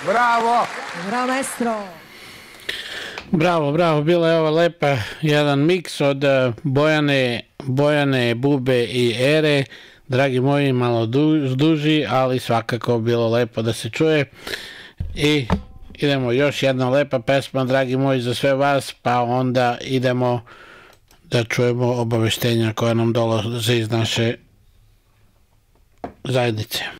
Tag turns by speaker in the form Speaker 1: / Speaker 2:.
Speaker 1: Bravo!
Speaker 2: Bravo, maestro!
Speaker 3: Bravo, bravo, bila je ova lepa jedan miks od Bojane, Bube i Ere. Dragi moji, malo duži, ali svakako bilo lepo da se čuje. I idemo još jedna lepa pesma, dragi moji, za sve vas, pa onda idemo da čujemo obaveštenja koja nam dolaze iz naše zajednice.